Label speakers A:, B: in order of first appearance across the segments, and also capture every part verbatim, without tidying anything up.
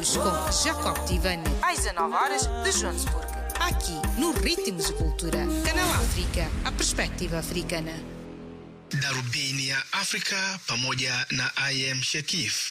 A: Conectados com Jacob Tivani, às dezanove horas de Joanesburgo. Aqui, no Ritmos de Cultura. Canal África, a perspectiva africana.
B: Darubini ya Afrika pamoja na I am Shakif.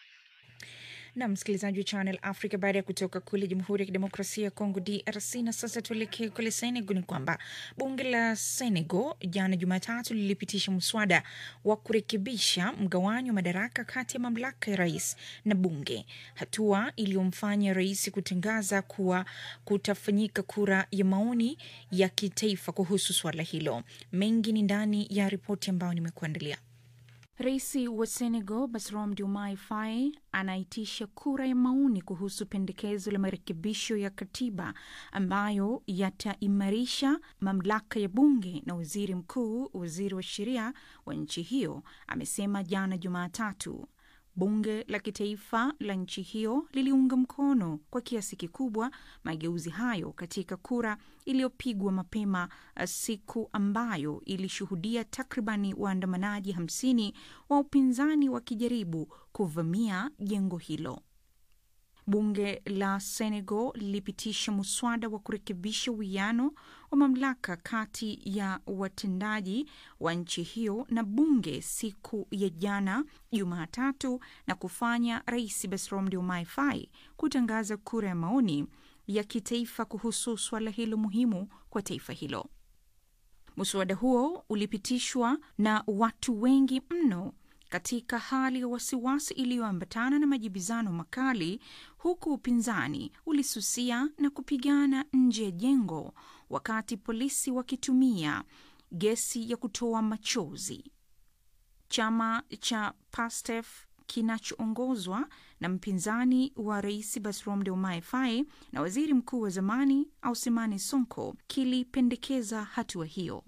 C: Na msikilizaji wa Channel Africa, baada ya kutoka kule Jamhuri ya Kidemokrasia ya Kongo D R C, na sasa tuelekee kule Senegal. Ni kwamba bunge la Senegal jana Jumatatu lilipitisha mswada wa kurekebisha mgawanyo wa madaraka kati ya mamlaka ya rais na bunge, hatua iliyomfanya rais kutangaza kuwa kutafanyika kura ya maoni ya kitaifa kuhusu swala hilo. Mengi ni ndani ya ripoti ambayo nimekuandalia. Rais wa Senegal Bassirou Diomaye Faye anaitisha kura ya maoni kuhusu pendekezo la marekebisho ya katiba ambayo yataimarisha mamlaka ya bunge, na waziri mkuu, waziri wa sheria wa nchi hiyo, amesema jana Jumatatu. Bunge la kitaifa la nchi hiyo liliunga mkono kwa kiasi kikubwa mageuzi hayo katika kura iliyopigwa mapema siku ambayo ilishuhudia takribani waandamanaji hamsini wa upinzani wakijaribu kuvamia jengo hilo. Bunge la Senegal lilipitisha muswada wa kurekebisha uwiano wa mamlaka kati ya watendaji wa nchi hiyo na bunge siku ya jana Jumatatu, na kufanya Rais Bassirou Diomaye Faye kutangaza kura ya maoni ya kitaifa kuhusu swala hilo muhimu kwa taifa hilo. Muswada huo ulipitishwa na watu wengi mno katika hali ya wasiwasi iliyoambatana na majibizano makali, huku upinzani ulisusia na kupigana nje ya jengo wakati polisi wakitumia gesi ya kutoa machozi. Chama cha Pastef kinachoongozwa na mpinzani wa Rais Bassirou Diomaye Faye na waziri mkuu wa zamani Ousmane Sonko kilipendekeza hatua hiyo.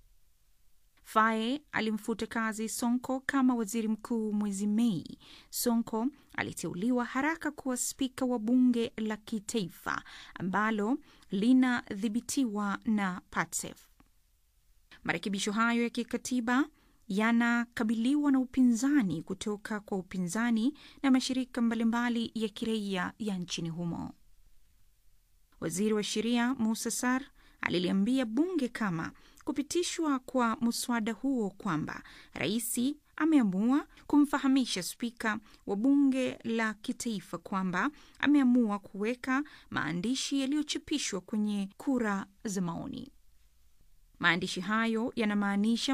C: Faye alimfuta kazi Sonko kama waziri mkuu mwezi Mei. Sonko aliteuliwa haraka kuwa spika wa bunge la kitaifa ambalo linadhibitiwa na Pastef. Marekebisho hayo ya kikatiba yanakabiliwa na upinzani kutoka kwa upinzani na mashirika mbalimbali ya kiraia ya nchini humo. Waziri wa sheria Moussa Sarr aliliambia bunge kama kupitishwa kwa muswada huo kwamba rais ameamua kumfahamisha spika wa bunge la kitaifa kwamba ameamua kuweka maandishi yaliyochapishwa kwenye kura za maoni. Maandishi hayo yanamaanisha